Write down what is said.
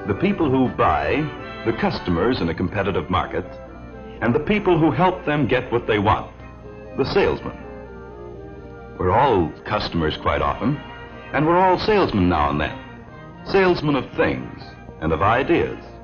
the people who buy, the customers in a competitive market, and the people who help them get what they want, the salesmen. We're all customers quite often, and we're all salesmen now and then. Salesmen of things and of ideas.